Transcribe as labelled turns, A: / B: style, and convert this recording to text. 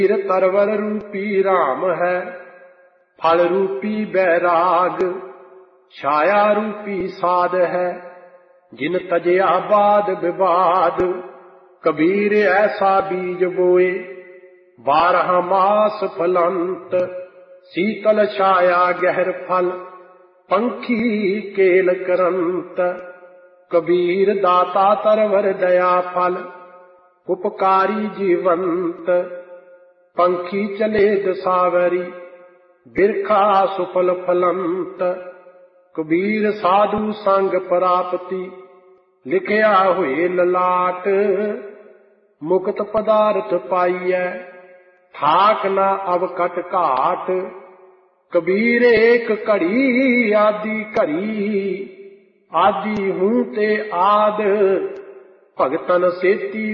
A: तरवर रूपी राम है, फल रूपी बैराग, छाया रूपी साध है, जिन तजया बाद विवाद। कबीर ऐसा बीज बोए, 12 मास फलंत, शीतल छाया गहर फल, पंखी केल करंत। कबीर दाता तरवर दया फल, उपकारी जीवंत। पंखी चले दसावरी, बिरखा सुफल फलंत। कबीर साधु संग प्राप्ति, लिखिया हुए ललाट। मुक्त पदार्थ पाइयै, ठाक न अब कट घाट। कबीर एक घड़ी आदि घड़ी, आदि हूं ते आद। भगतन सेती